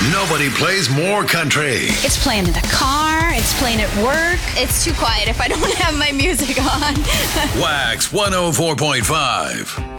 Nobody plays more country. It's playing in the car. It's playing at work. It's too quiet if I don't have my music on. Wax 104.5.